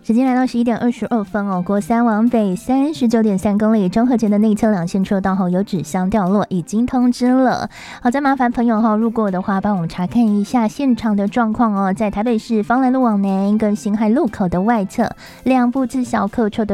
时间来到11:22哦，国三往北39.3公里，中和前的内侧两线车道后有纸箱掉落，已经通知了。好，再麻烦朋友路过的话，帮我们查看一下现场的状况哦。在台北市芳兰路往南跟辛亥路口的外侧，两部自小客车的